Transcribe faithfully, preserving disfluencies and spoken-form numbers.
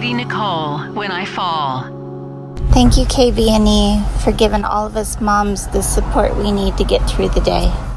Katie Nicole, When I Fall. Thank you, K B N E, for giving all of us moms the support we need to get through the day.